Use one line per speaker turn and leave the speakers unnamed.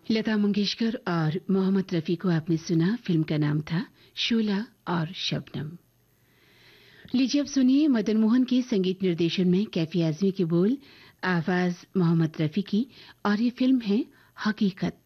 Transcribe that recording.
लता मंगेशकर और मोहम्मद रफी को आपने सुना। फिल्म का नाम था शोला और शबनम। लीजिए अब सुनिए मदन मोहन के संगीत निर्देशन में कैफी आजमी के बोल, आवाज मोहम्मद रफी की, और ये फिल्म है हकीकत।